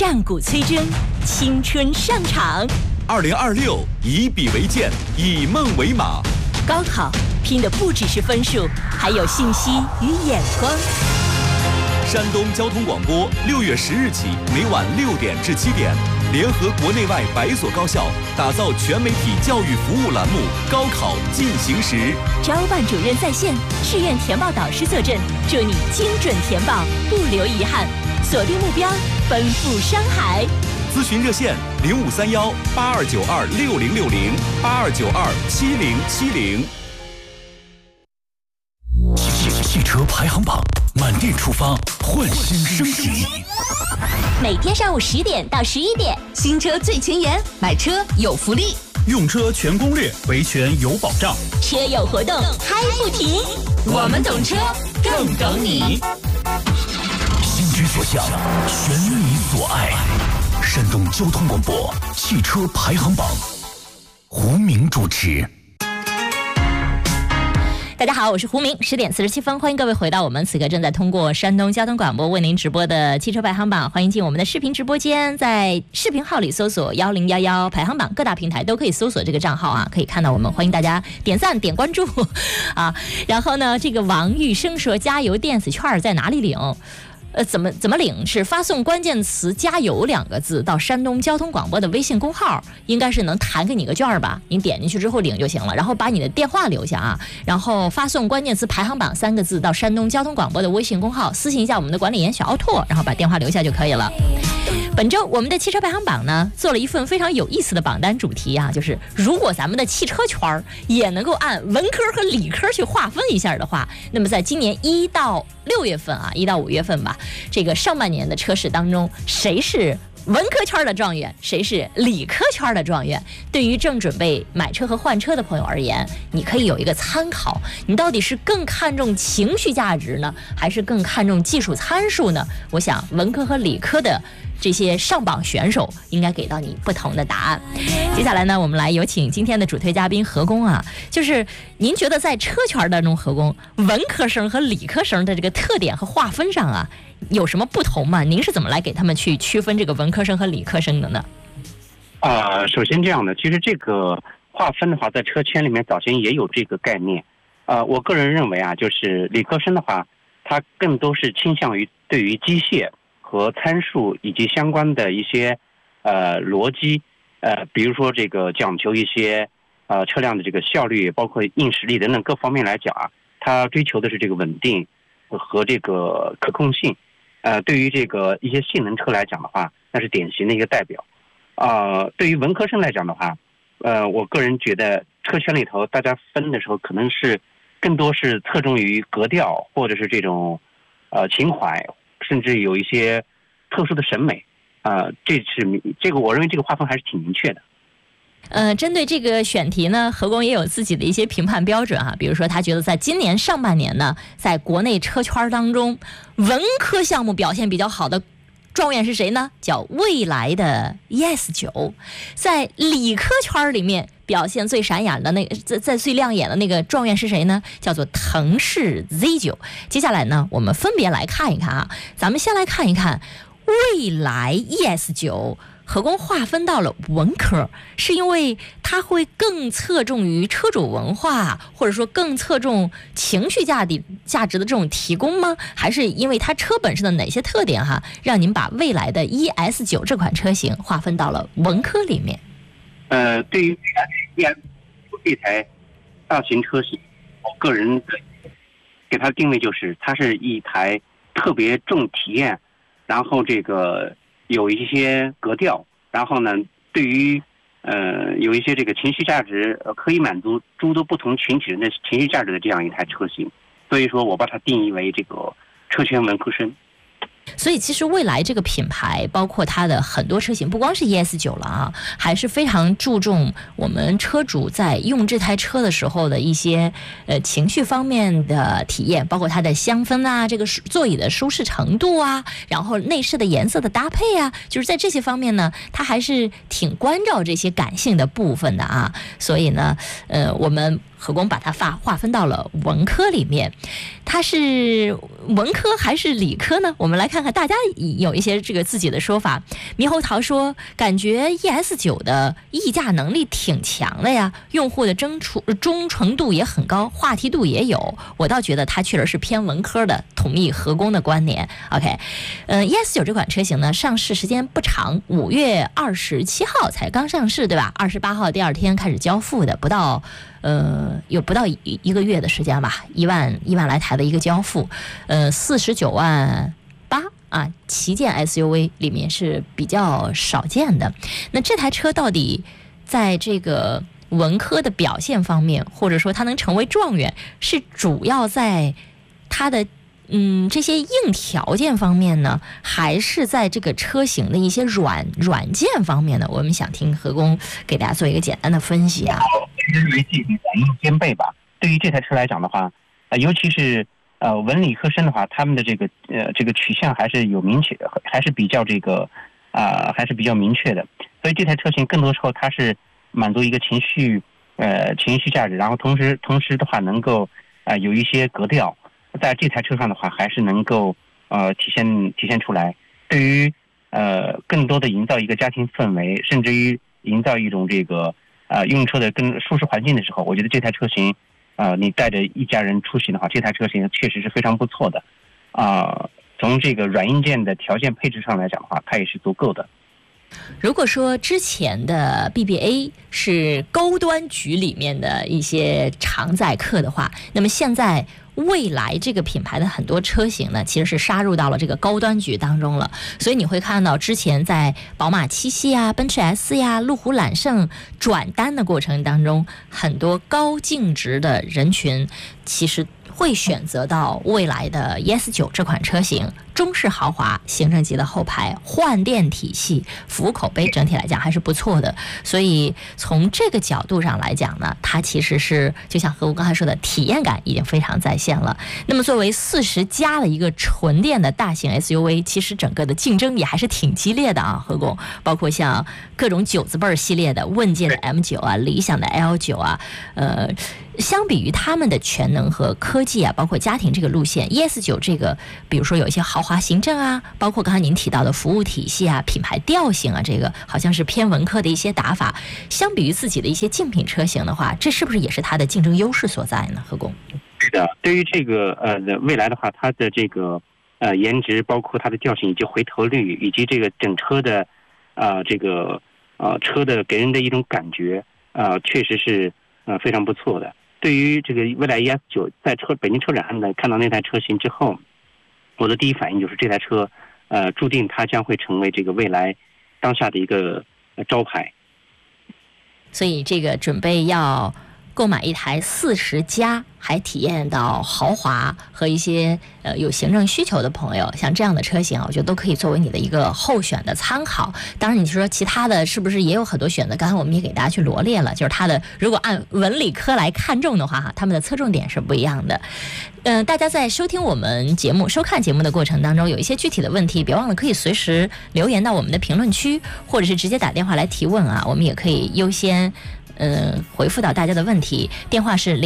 战鼓催征，青春上场。 2026，以笔为鉴，以梦为马。 高考拼的不只是分数，还有信息与眼光。 山东交通广播6月10日起，每晚6点至7点，联合国内外100所高校，打造全媒体教育服务栏目《高考进行时》。 招办主任在线，志愿填报导师坐镇，祝你精准填报，不留遗憾。锁定目标，奔赴山海。 咨询热线：0531-8292-6060，8292-7070。 汽车排行榜，满地出发，焕新升级。 每天上午10点到11点， 新车最前沿，买车有福利， 用车全攻略，维权有保障， 车友活动嗨不停。 我们懂车，更懂你。 心之所向，选你所爱。山东交通广播汽车排行榜，胡明主持。 大家好，我是胡明。10点47分，欢迎各位回到我们此刻正在通过山东交通广播为您直播的汽车排行榜。欢迎进我们的视频直播间，在视频号里搜索1011排行榜，各大平台都可以搜索这个账号啊，可以看到我们。欢迎大家点赞点关注啊。然后呢，这个王玉生说，加油电子券在哪里领？怎么领？是发送关键词加油2个字到山东交通广播的微信公号，应该是能弹给你个券吧，你点进去之后领就行了，然后把你的电话留下啊，然后发送关键词排行榜3个字到山东交通广播的微信公号，私信一下我们的管理员小奥拓，然后把电话留下就可以了。本周我们的汽车排行榜呢，做了一份非常有意思的榜单主题啊，就是如果咱们的汽车圈也能够按文科和理科去划分一下的话，那么在今年1到6月份啊，1到5月份吧，这个上半年的车市当中，谁是文科圈的状元，谁是理科圈的状元？对于正准备买车和换车的朋友而言，你可以有一个参考，你到底是更看重情绪价值呢，还是更看重技术参数呢？我想文科和理科的这些上榜选手应该给到你不同的答案。接下来呢，我们来有请今天的主推嘉宾何工啊，就是您觉得在车圈当中，何工文科生和理科生的这个特点和划分上啊，有什么不同吗？您是怎么来给他们去区分这个文科生和理科生的呢？ 首先这样的，其实这个划分的话，在车圈里面早先也有这个概念。我个人认为啊，就是理科生的话，他更多是倾向于对于机械和参数以及相关的一些逻辑，比如说这个讲求一些车辆的这个效率，包括硬实力等等各方面来讲啊，他追求的是这个稳定和这个可控性。对于这个一些性能车来讲的话，那是典型的一个代表。对于文科生来讲的话，我个人觉得车圈里头大家分的时候，可能是更多是侧重于格调，或者是这种情怀，甚至有一些特殊的审美。这个我认为这个划分还是挺明确的。 针对这个选题呢，何工也有自己的一些评判标准哈，比如说他觉得在今年上半年呢，在国内车圈当中，文科项目表现比较好的状元是谁呢？叫蔚来的 ES9。在理科圈里面表现最闪眼的那个，在最亮眼的那个状元是谁呢？叫做腾势 Z9。接下来呢，我们分别来看一看啊，咱们先来看一看蔚来 ES9。何工划分到了文科，是因为它会更侧重于车主文化，或者说更侧重情绪价值的这种提供吗？还是因为它车本身的哪些特点哈，让您把蔚来的 ES9 这款车型划分到了文科里面？ 对于蔚来 ES9 这台大型车型，我个人给它定位就是它是一台特别重体验，然后这个有一些格调，然后呢，对于有一些这个情绪价值，可以满足诸多不同群体人的情绪价值的这样一台车型，所以说我把它定义为这个车圈文科生。 所以其实蔚来这个品牌，包括它的很多车型，不光是 ES9 了啊，还是非常注重我们车主在用这台车的时候的一些情绪方面的体验，包括它的香氛啊，这个座椅的舒适程度啊，然后内饰的颜色的搭配啊，就是在这些方面呢，它还是挺关照这些感性的部分的啊。所以呢，我们何工把它划分到了文科里面，它是文科还是理科呢？我们来看看大家有一些这个自己的说法。猕猴桃说，感觉 ES9 的议价能力挺强的呀，用户的忠诚度也很高，话题度也有。我倒觉得它确实是偏文科的，同意何工的观点。OK， ES9 这款车型呢，上市时间不长，5月27号才刚上市，对吧？28号第二天开始交付的，有不到一个月的时间吧，1万来台的一个交付，49万8啊，旗舰 SUV 里面是比较少见的。那这台车到底在这个文科的表现方面，或者说它能成为状元，是主要在它的这些硬条件方面呢，还是在这个车型的一些软件方面呢？我们想听何工给大家做一个简单的分析啊。 因为这个软硬兼备吧，对于这台车来讲的话，尤其是文理科生的话，他们的这个取向还是有明确的，还是比较明确的。所以这台车型更多时候它是满足一个情绪价值，然后同时的话能够有一些格调。在这台车上的话，还是能够体现出来。对于更多的营造一个家庭氛围，甚至于营造一种这个用车的更舒适环境的时候，我觉得这台车型你带着一家人出行的话，这台车型确实是非常不错的。从这个软硬件的条件配置上来讲的话，它也是足够的。 如果说之前的 BBA 是高端局里面的一些常载客的话，那么现在蔚来这个品牌的很多车型呢，其实是杀入到了这个高端局当中了。所以你会看到之前在宝马7系啊、奔驰 S 呀、路虎揽胜转单的过程当中，很多高净值的人群其实会选择到蔚来的 ES9 这款车型，中式豪华、行政级的后排、换电体系，服务口碑整体来讲还是不错的。所以从这个角度上来讲呢，它其实是就像何工刚才说的，体验感已经非常在线了。那么作为40加的一个纯电的大型 SUV， 其实整个的竞争也还是挺激烈的啊，何工，包括像各种9字辈系列的问界的 M9 啊、理想的 L9 啊，相比于他们的全能和科技啊，包括家庭这个路线 ，ES9 这个，比如说有一些豪华行政啊，包括刚才您提到的服务体系啊、品牌调性啊，这个好像是偏文科的一些打法。相比于自己的一些竞品车型的话，这是不是也是它的竞争优势所在呢？何工？ 是的，对于这个未来的话，它的这个颜值，包括它的调性以及回头率，以及这个整车的车的给人的一种感觉，确实是非常不错的。对于这个蔚来 ES9 在北京车展上呢看到那台车型之后，我的第一反应就是这台车注定它将会成为这个蔚来当下的一个招牌。 所以这个准备要购买一台40加，还体验到豪华和一些有行政需求的朋友，像这样的车型，我觉得都可以作为你的一个候选的参考。当然，你说其他的是不是也有很多选择？刚才我们也给大家去罗列了，就是它的如果按文理科来看重的话，哈，他们的侧重点是不一样的。大家在收听我们节目、收看节目的过程当中，有一些具体的问题，别忘了可以随时留言到我们的评论区，或者是直接打电话来提问啊，我们也可以优先回复到大家的问题。电话是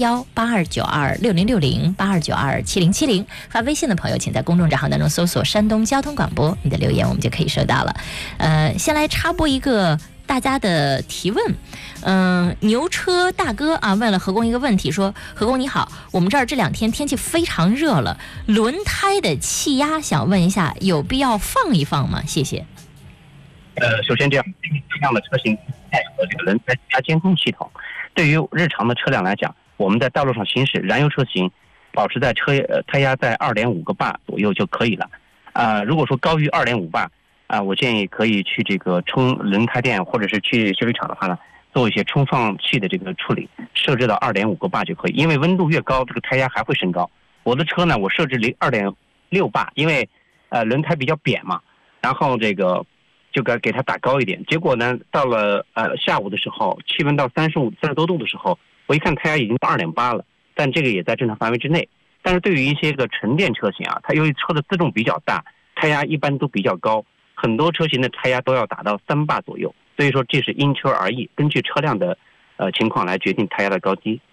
05318292606082927070。发微信的朋友，请在公众账号当中搜索山东交通广播，你的留言我们就可以收到了。先来插播一个大家的提问。牛车大哥啊问了何工一个问题，说何工你好，我们这儿这2天天气非常热了，轮胎的气压想问一下有必要放一放吗？谢谢。 首先这样的车型配合这个轮胎气压监控系统，对于日常的车辆来讲，我们在道路上行驶，燃油车型保持在胎压在2.5个巴左右就可以了。如果说高于2.5巴，我建议可以去这个充轮胎店，或者是去修理厂的话呢，做一些充放器的这个处理，设置到2.5个巴就可以。因为温度越高，这个胎压还会升高。我的车呢，我设置离2.6巴，因为轮胎比较扁嘛，然后这个就给它打高一点。结果呢，到了下午的时候，气温到30多度的时候，我一看胎压已经到2.8了，但这个也在正常范围之内。但是对于一些个纯电车型啊，它由于车的自重比较大，胎压一般都比较高，很多车型的胎压都要达到3巴左右。所以说这是因车而异，根据车辆的情况来决定胎压的高低。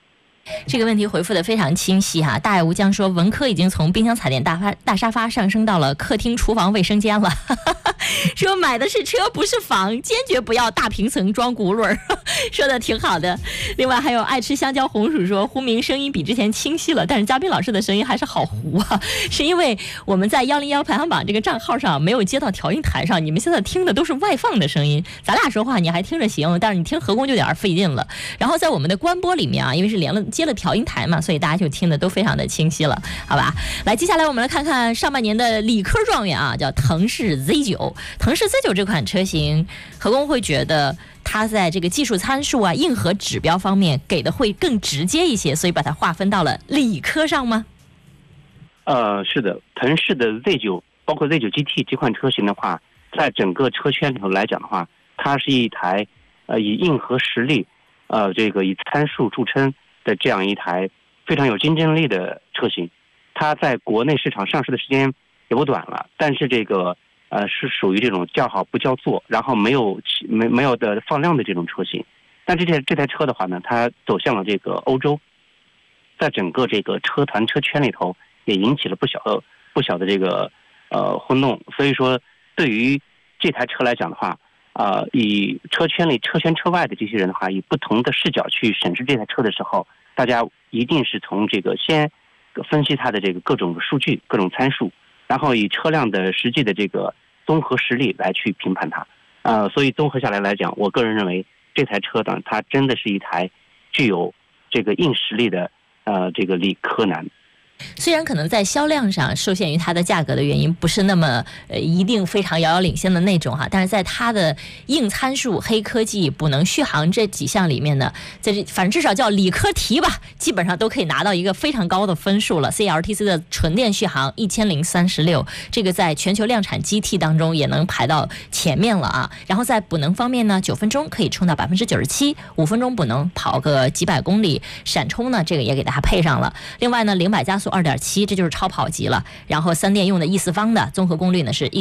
这个问题回复的非常清晰哈。大爱无疆说，文科已经从冰箱、彩电、大沙发上升到了客厅、厨房、卫生间了。说买的是车不是房，坚决不要大平层装轱辘。说的挺好的。另外还有爱吃香蕉红薯说，胡明声音比之前清晰了，但是嘉宾老师的声音还是好糊啊，是因为我们在101排行榜这个账号上没有接到调音台上，你们现在听的都是外放的声音，咱俩说话你还听着行，但是你听何工就有点费劲了。然后在我们的官播里面啊，因为是接了调音台嘛，所以大家就听的都非常的清晰了，好吧？来，接下来我们来看看上半年的理科状元啊，叫腾势 Z9。腾势 Z9 这款车型，何工会觉得它在这个技术参数啊、硬核指标方面给的会更直接一些，所以把它划分到了理科上吗？ 是的，腾势的 Z9， 包括 Z9 GT 这款车型的话，在整个车圈里头来讲的话，它是一台以硬核实力，这个以参数著称的这样一台非常有竞争力的车型。它在国内市场上市的时间也不短了，但是这个是属于这种叫好不叫座，然后没有的放量的这种车型。但这台车的话呢，它走向了这个欧洲，在整个这个车团车圈里头也引起了不小的这个轰动。所以说，对于这台车来讲的话，以车圈里车圈车外的这些人的话，以不同的视角去审视这台车的时候，大家一定是从这个先分析它的这个各种数据、各种参数，然后以车辆的实际的这个综合实力来去评判它。所以综合下来讲，我个人认为这台车呢，它真的是一台具有这个硬实力的这个理科男。 虽然可能在销量上受限于它的价格的原因，不是那么一定非常遥遥领先的那种哈，但是在它的硬参数、黑科技、补能续航这几项里面呢，在这反正至少叫理科题吧，基本上都可以拿到一个非常高的分数了。CLTC 的纯电续航1036，这个在全球量产 GT 当中也能排到前面了啊。然后在补能方面呢，9分钟可以充到97%，5分钟补能跑个几百公里，闪充呢这个也给大家配上了。另外呢，0-100加速2.7，这就是超跑级了。然后3电用的E4方的综合功率呢是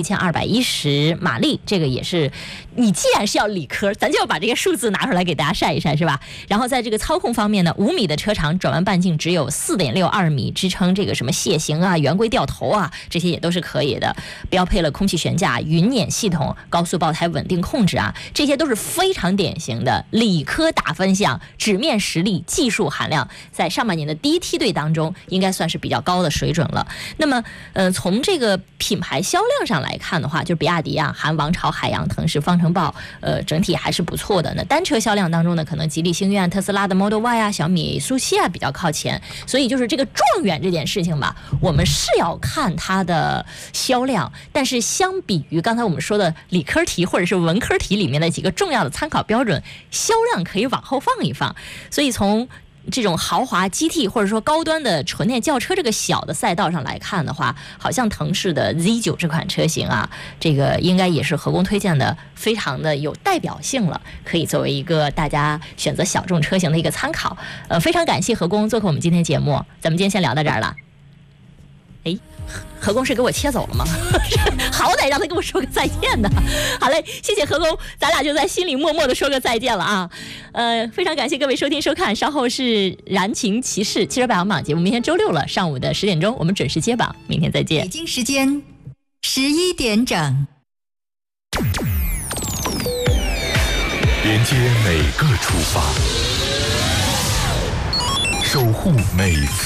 1210马力，这个也是你既然是要理科，咱就要把这个数字拿出来给大家晒一晒，是吧？然后在这个操控方面呢，5米的车长，转弯半径只有4.62米，支撑这个什么楔形啊、圆规掉头啊，这些也都是可以的。标配了空气悬架、云辇系统、高速爆胎稳定控制啊，这些都是非常典型的理科打分项，纸面实力、技术含量，在上半年的第一梯队当中，应该算是比较高的水准了。那么，从这个品牌销量上来看的话，就是比亚迪啊、含王朝、海洋、腾势、方程豹，整体还是不错的。那单车销量当中呢，可能吉利星越、特斯拉的 Model Y 啊、小米苏7啊比较靠前。所以就是这个状元这件事情吧，我们是要看它的销量，但是相比于刚才我们说的理科题或者是文科题里面的几个重要的参考标准，销量可以往后放一放。所以从这种豪华 GT 或者说高端的纯电轿车这个小的赛道上来看的话，好像腾势的 Z9 这款车型啊，这个应该也是何工推荐的非常的有代表性了，可以作为一个大家选择小众车型的一个参考。非常感谢何工做客我们今天节目，咱们今天先聊到这儿了。哎，何工是给我切走了吗？好歹让他跟我说个再见的。好嘞，谢谢何工，咱俩就在心里默默的说个再见了啊。非常感谢各位收听收看，稍后是燃情骑士汽车排行榜节目，明天周六了，上午的10点钟我们准时接榜，明天再见。 北京时间11点整， 连接每个出发，守护每次